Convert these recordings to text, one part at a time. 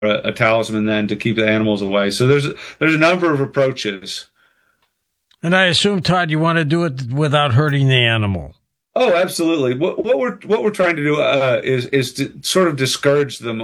a talisman then to keep the animals away. So there's a number of approaches. And I assume, Todd, you want to do it without hurting the animal. Oh, absolutely. What we're trying to do is to sort of discourage them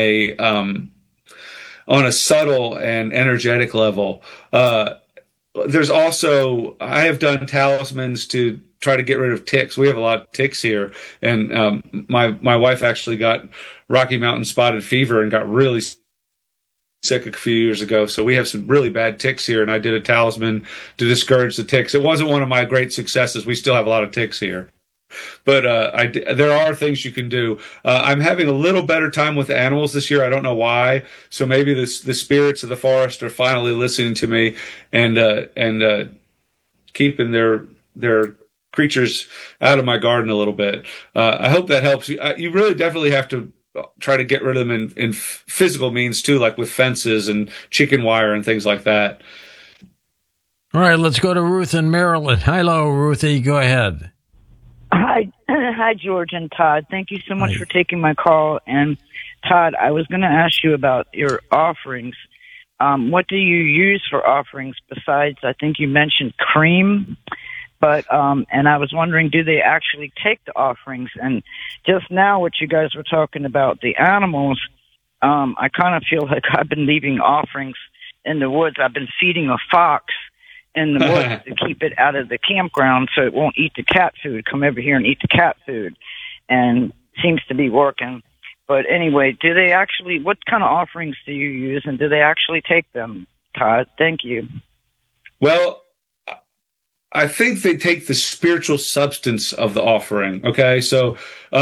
on a subtle and energetic level. There's also I have done talismans to try to get rid of ticks. We have a lot of ticks here, and my wife actually got Rocky Mountain spotted fever and got really sick a few years ago. So we have some really bad ticks here, and I did a talisman to discourage the ticks. It wasn't one of my great successes. We still have a lot of ticks here. But there are things you can do. I'm having a little better time with animals this year. I don't know why. So maybe the spirits of the forest are finally listening to me and keeping their creatures out of my garden a little bit. I hope that helps you. You really definitely have to try to get rid of them in physical means too, like with fences and chicken wire and things like that. All right, let's go to Ruth in Maryland. Hello, Ruthie. Go ahead. Hi, hi, George and Todd. Thank you so much for taking my call. And Todd, I was going to ask you about your offerings. What do you use for offerings besides? I think you mentioned cream, but and I was wondering, do they actually take the offerings? And just now, what you guys were talking about the animals, I kind of feel like I've been leaving offerings in the woods. I've been feeding a fox in the woods to keep it out of the campground so it won't eat the cat food, come over here and eat the cat food, and seems to be working. But anyway, do they actually, what kind of offerings do you use, and do they actually take them, Todd? Thank you. Well, I think they take the spiritual substance of the offering. Okay, so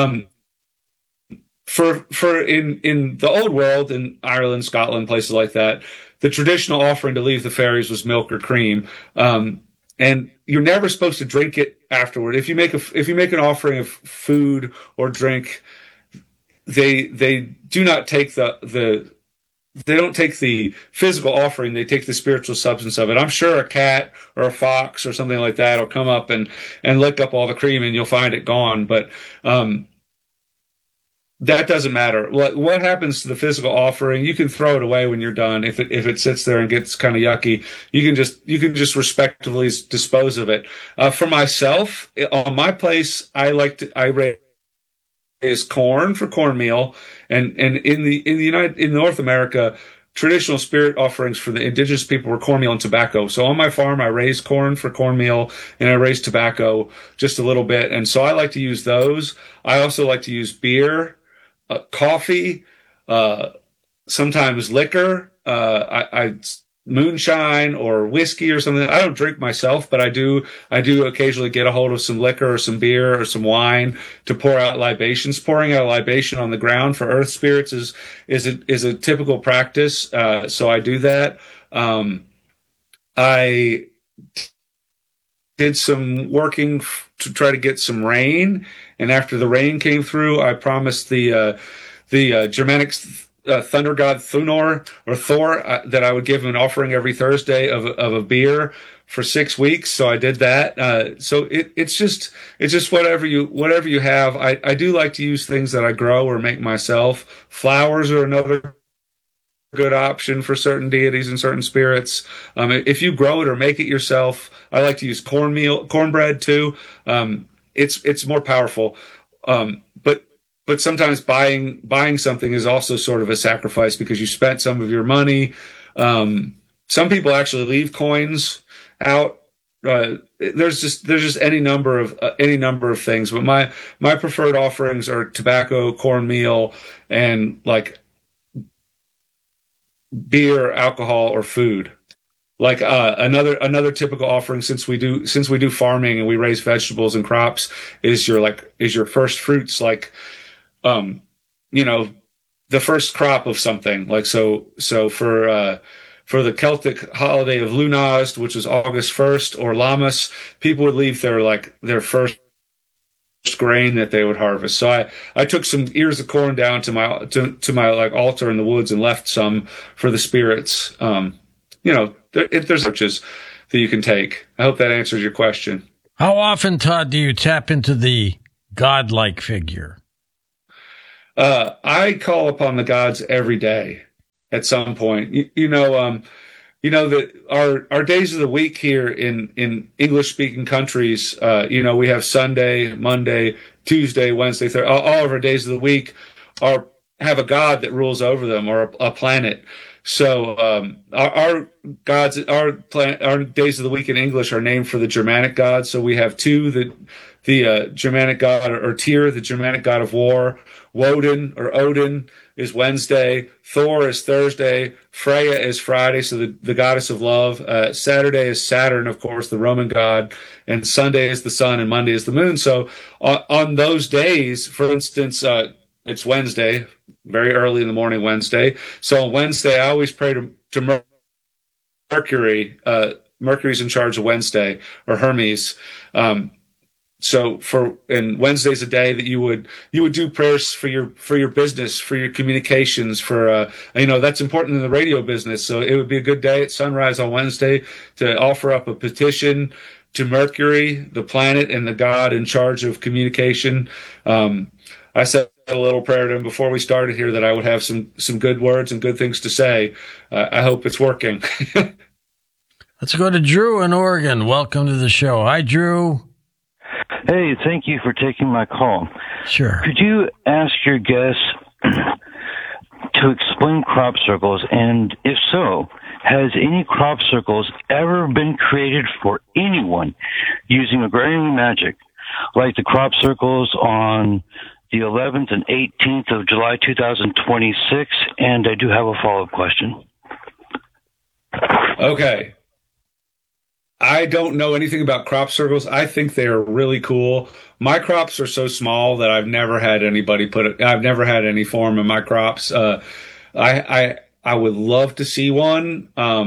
for in the old world, in Ireland, Scotland, places like that, the traditional offering to leave the fairies was milk or cream, and you're never supposed to drink it afterward. If you make an offering of food or drink, they do not take they don't take the physical offering. They take the spiritual substance of it. I'm sure a cat or a fox or something like that will come up and lick up all the cream, and you'll find it gone. But that doesn't matter. What happens to the physical offering? You can throw it away when you're done. If it sits there and gets kind of yucky, you can just respectively dispose of it. For myself, on my place, I raise corn for cornmeal, and in North America, traditional spirit offerings for the indigenous people were cornmeal and tobacco. So on my farm, I raise corn for cornmeal and I raise tobacco just a little bit, and so I like to use those. I also like to use beer, coffee, sometimes liquor, I moonshine or whiskey or something. I don't drink myself, but I do occasionally get a hold of some liquor or some beer or some wine to pour out libations. Pouring out a libation on the ground for earth spirits is a typical practice. So I do that. I did some working to try to get some rain, and after the rain came through, I promised the Germanic thunder god Thunor or Thor that I would give him an offering every Thursday of a beer for 6 weeks. So I did that. So it's just whatever you have. I do like to use things that I grow or make myself. Flowers are another good option for certain deities and certain spirits. If you grow it or make it yourself, I like to use cornbread too. It's more powerful. But sometimes buying something is also sort of a sacrifice because you spent some of your money. Some people actually leave coins out. There's just any number of things. But my preferred offerings are tobacco, cornmeal, and like beer, alcohol, or food. Like another typical offering, since we do farming and we raise vegetables and crops, is your first fruits, like the first crop of something. Like so for the Celtic holiday of Lunazd, which is August 1st, or Lammas, people would leave their first grain that they would harvest. So I took some ears of corn down to my like altar in the woods and left some for the spirits. There's approaches that you can take. I hope that answers your question. How often, Todd, do you tap into the godlike figure? I call upon the gods every day. at some point. You know that our days of the week here in English speaking countries, we have Sunday, Monday, Tuesday, Wednesday, Thursday. All of our days of the week are have a god that rules over them, or a planet. So our gods, our days of the week in English are named for the Germanic gods. So we have two: the Germanic god, or Tyr, the Germanic god of war. Woden, or Odin, is Wednesday. Thor is Thursday. Freya is Friday, so the goddess of love. Saturday is Saturn, of course, the Roman god. And Sunday is the sun, and Monday is the moon. So on those days, for instance, it's Wednesday, very early in the morning Wednesday. So on Wednesday, I always pray to Mercury. Mercury's in charge of Wednesday, or Hermes. And Wednesday's a day that you would do prayers for your business, for your communications, for that's important in the radio business. So it would be a good day at sunrise on Wednesday to offer up a petition to Mercury, the planet and the god in charge of communication. I said a little prayer to him before we started here that I would have some good words and good things to say. I hope it's working. Let's go to Drew in Oregon. Welcome to the show. Hi, Drew. Hey, thank you for taking my call. Sure. Could you ask your guests to explain crop circles, and if so, has any crop circles ever been created for anyone using agrarian magic, like the crop circles on the 11th and 18th of July 2026? And I do have a follow-up question. Okay. I don't know anything about crop circles. I think they are really cool. My crops are so small that I've never had anybody I've never had any form in my crops. I would love to see one.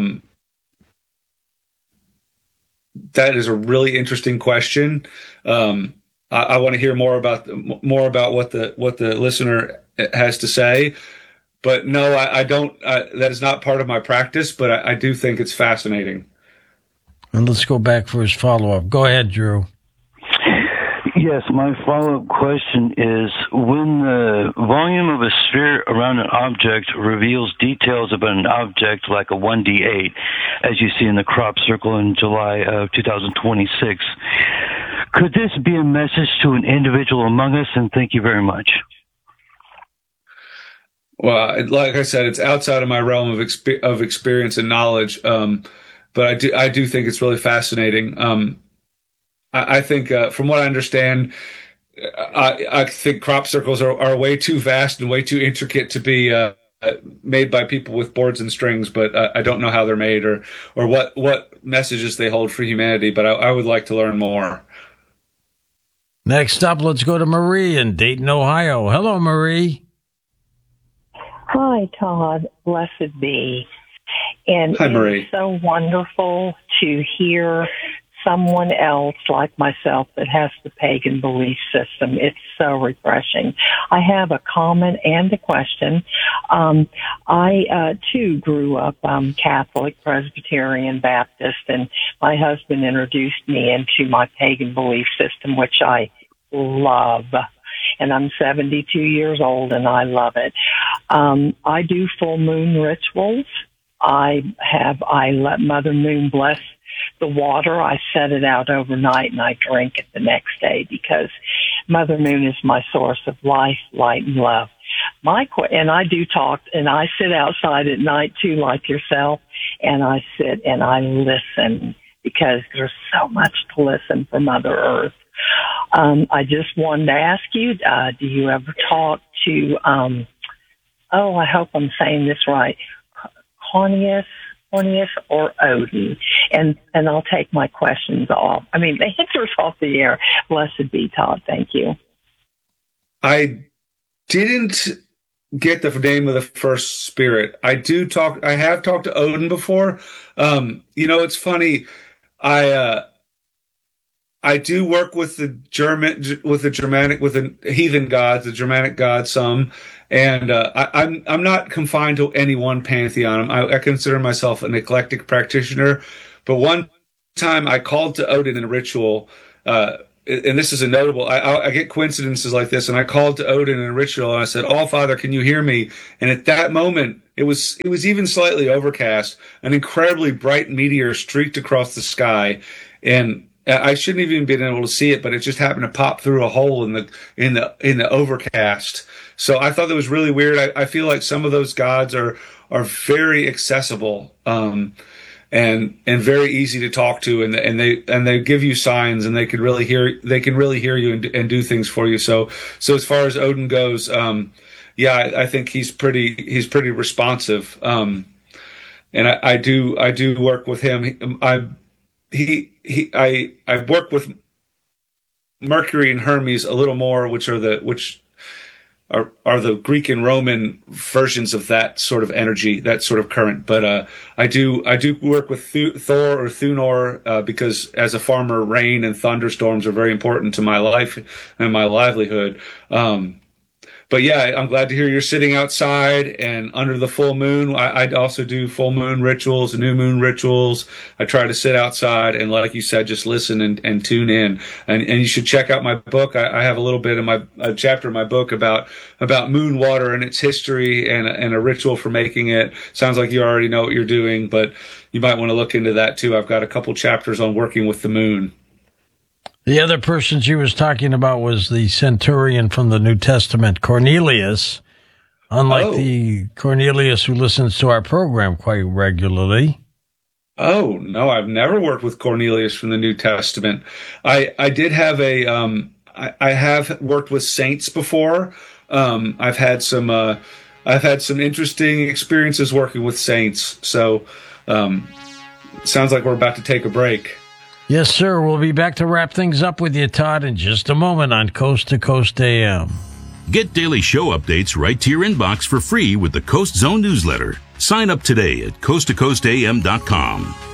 That is a really interesting question. I want to hear more about what the listener has to say. But no, I don't. That is not part of my practice. But I do think it's fascinating. And let's go back for his follow-up. Go ahead, Drew. Yes, my follow-up question is, when the volume of a sphere around an object reveals details about an object like a 1D8, as you see in the crop circle in July of 2026, could this be a message to an individual among us? And thank you very much. Well, like I said, it's outside of my realm of experience and knowledge. But I do think it's really fascinating. I think, from what I understand, I think crop circles are way too vast and way too intricate to be made by people with boards and strings. But I don't know how they're made or what messages they hold for humanity. But I would like to learn more. Next up, let's go to Marie in Dayton, Ohio. Hello, Marie. Hi, Todd. Blessed be. And Hi, Marie. It's so wonderful to hear someone else like myself that has the pagan belief system. It's so refreshing. I have a comment and a question. I, too, grew up Catholic, Presbyterian, Baptist, and my husband introduced me into my pagan belief system, which I love. And I'm 72 years old, and I love it. I do full moon rituals. I let Mother Moon bless the water. I set it out overnight and I drink it the next day because Mother Moon is my source of life, light, and love. And I do talk, and I sit outside at night too, like yourself, and I sit and I listen because there's so much to listen for Mother Earth. I just wanted to ask you, do you ever talk to, I hope I'm saying this right, Hornius or Odin? And I'll take my questions off. I mean, the answers off the air. Blessed be, Todd. Thank you. I didn't get the name of the first spirit. I have talked to Odin before. It's funny. I do work with the heathen gods, the Germanic gods, some, and I'm not confined to any one pantheon. I consider myself an eclectic practitioner. But one time I called to Odin in a ritual, and this is a notable. I get coincidences like this, and I called to Odin in a ritual, and I said, "Oh, Father, can you hear me?" And at that moment, It was even slightly overcast. An incredibly bright meteor streaked across the sky, and I shouldn't have even been able to see it, but it just happened to pop through a hole in the overcast. So I thought that was really weird. I feel like some of those gods are very accessible, and very easy to talk to, and they give you signs, and they can really hear you and do things for you. So as far as Odin goes, yeah, I think he's pretty responsive. And I do work with him. I work with Mercury and Hermes a little more, which are the Greek and Roman versions of that sort of energy, that sort of current. But I do work with Thor or Thunor because as a farmer, rain and thunderstorms are very important to my life and my livelihood. But yeah, I'm glad to hear you're sitting outside and under the full moon. I also do full moon rituals and new moon rituals. I try to sit outside and, like you said, just listen and tune in. And you should check out my book. I have a little bit of a chapter in my book about moon water and its history and a ritual for making it. Sounds like you already know what you're doing, but you might want to look into that too. I've got a couple chapters on working with the moon. The other person she was talking about was the centurion from the New Testament, Cornelius, unlike the Cornelius who listens to our program quite regularly. Oh, no, I've never worked with Cornelius from the New Testament. I did have I have worked with saints before. I've had some interesting experiences working with saints. So, sounds like we're about to take a break. Yes, sir. We'll be back to wrap things up with you, Todd, in just a moment on Coast to Coast AM. Get daily show updates right to your inbox for free with the Coast Zone newsletter. Sign up today at coasttocoastam.com.